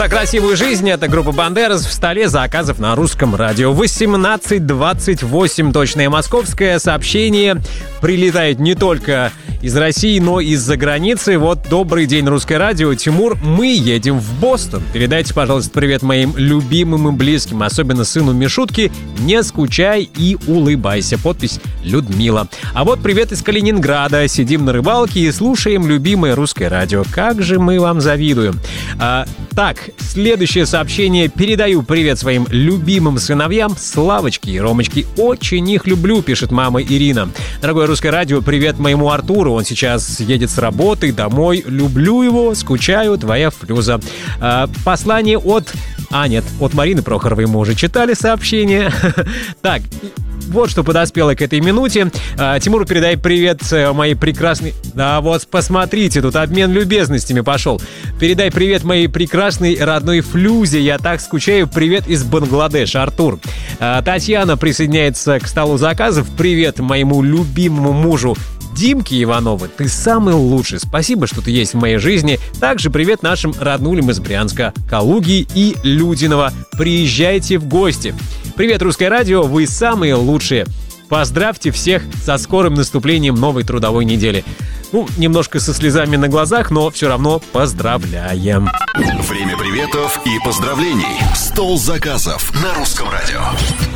про красивую жизнь. Это группа Бандерас в столе заказов на русском радио. 18:28 точное московское. Сообщение прилетает не только из России, но и из-за границы. Вот, добрый день, русское радио. Тимур, мы едем в Бостон. Передайте, пожалуйста, привет моим любимым и близким, особенно сыну Мишутки. Не скучай и улыбайся. Подпись Людмила. А вот привет из Калининграда. Сидим на рыбалке и слушаем любимое русское радио. Как же мы вам завидуем. Так, следующее сообщение. Передаю привет своим любимым сыновьям Славочке и Ромочке. Очень их люблю, пишет мама Ирина. Дорогое русское радио, привет моему Артуру. Он сейчас едет с работы домой. Люблю его, скучаю, твоя Флюза. Послание от Марины Прохоровой мы уже читали сообщение. Так, вот что подоспело к этой минуте. Тимуру передай привет моей прекрасной... Да вот, посмотрите, тут обмен любезностями пошел. Передай привет моей прекрасной родной Флюзе. Я так скучаю. Привет из Бангладеша, Артур. Татьяна присоединяется к столу заказов. Привет моему любимому мужу Димки Ивановы. Ты самый лучший. Спасибо, что ты есть в моей жизни. Также привет нашим роднулям из Брянска, Калуги и Людиного. Приезжайте в гости. Привет, русское радио, вы самые лучшие. Поздравьте всех со скорым наступлением новой трудовой недели. Немножко со слезами на глазах, но все равно поздравляем. Время приветов и поздравлений. Стол заказов на русском радио.